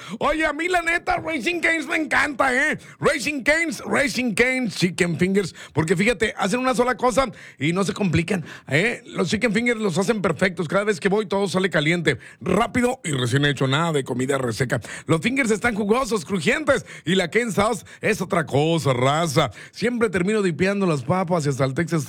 Oye, a mí la neta, Raising Cane's me encanta, ¿eh? Raising Cane's Chicken Fingers. Porque fíjate, hacen una sola cosa y no se complican, ¿eh? Los Chicken Fingers los hacen perfectos. Cada vez que voy, todo sale caliente, rápido y recién hecho. Nada de comida reseca. Los fingers están jugosos, crujientes. Y la Cane Sauce es otra cosa, raza. Siempre termino dipeando las papas y hasta el Texas